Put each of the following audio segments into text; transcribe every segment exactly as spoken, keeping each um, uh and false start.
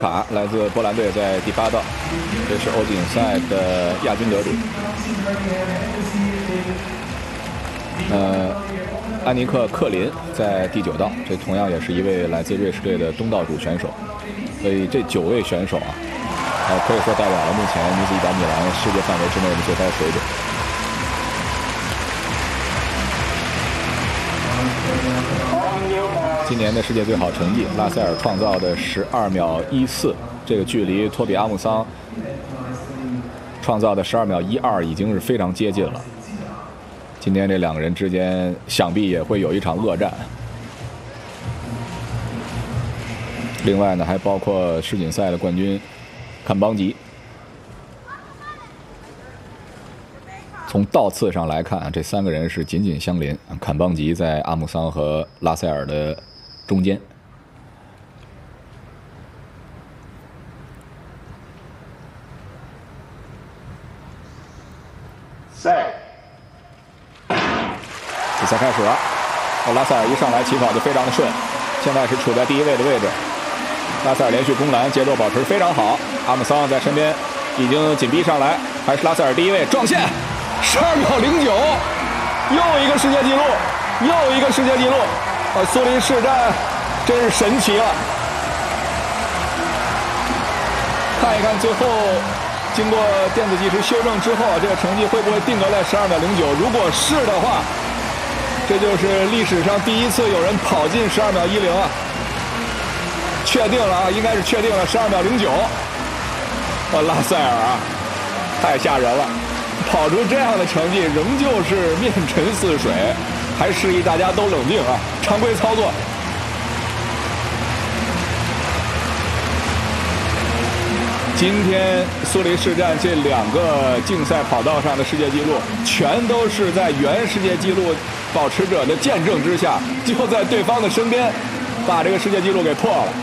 卡来自波兰队，在第八道，这是欧锦赛的亚军得主。呃，安尼克·克林在第九道，这同样也是一位来自瑞士队的东道主选手。所以这九位选手啊，呃，可以说代表了目前女子一百米栏世界范围之内的最高水准。 今年的世界最好成绩，拉塞尔创造的十二秒一四，这个距离托比阿姆桑创造的十二秒一二已经是非常接近了。今天这两个人之间想必也会有一场恶战。另外呢，还包括世锦赛的冠军坎邦吉。从道次上来看，这三个人是紧紧相邻，坎邦吉在阿姆桑和拉塞尔的 中间，赛，比赛开始了。拉塞尔一上来起跑就非常的顺，现在是处在第一位的位置。拉塞尔连续攻篮，节奏保持非常好。阿姆桑在身边已经紧逼上来，还是拉塞尔第一位撞线，十二秒零九，又一个世界纪录，又一个世界纪录。 呃，苏黎世战真是神奇了！看一看最后经过电子计时修正之后，这个成绩会不会定格在十二秒零九？如果是的话，这就是历史上第一次有人跑进十二秒一零啊！确定了啊，应该是确定了十二秒零九。呃，拉塞尔啊，太吓人了！跑出这样的成绩，仍旧是面沉似水。 还示意大家都冷静啊！常规操作。今天苏黎世战这两个竞赛跑道上的世界纪录，全都是在原世界纪录保持者的见证之下，就在对方的身边，把这个世界纪录给破了。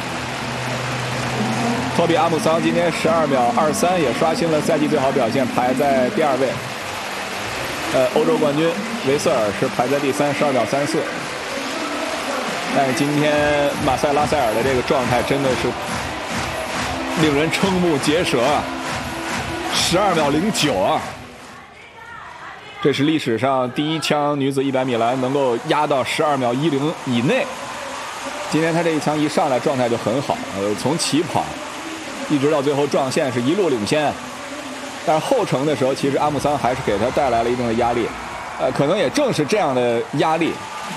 托比阿姆桑今天十二秒二三，也刷新了赛季最好表现，排在第二位。 呃，欧洲冠军维瑟尔是排在第三，十二秒三四。但是今天马塞拉塞尔的这个状态真的是令人瞠目结舌啊！十二秒零九啊！这是历史上第一枪女子一百米栏能够压到十二秒一零以内。今天她这一枪一上来状态就很好，呃，从起跑一直到最后撞线是一路领先。 但是后程的时候，其实阿姆桑还是给他带来了一定的压力，呃，可能也正是这样的压力，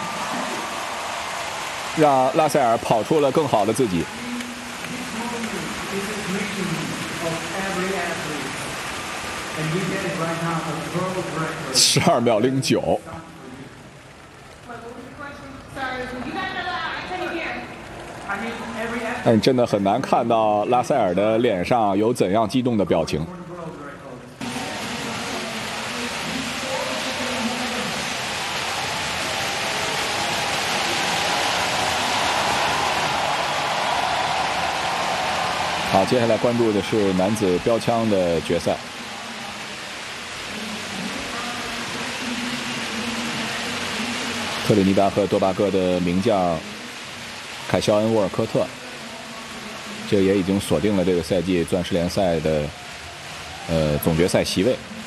让拉塞尔跑出了更好的自己。十二秒零九。但你真的很难看到拉塞尔的脸上有怎样激动的表情。 好，接下来关注的是男子标枪的决赛。特立尼达和多巴哥的名将凯肖恩·沃尔科特，这也已经锁定了这个赛季钻石联赛的呃总决赛席位。